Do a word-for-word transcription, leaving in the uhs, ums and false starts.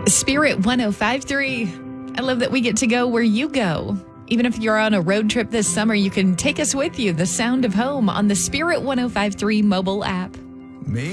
Spirit one oh five three. I love that we get to go where you go. Even if you're on a road trip this summer, you can take us with you. The sound of home on the Spirit one oh five three mobile app.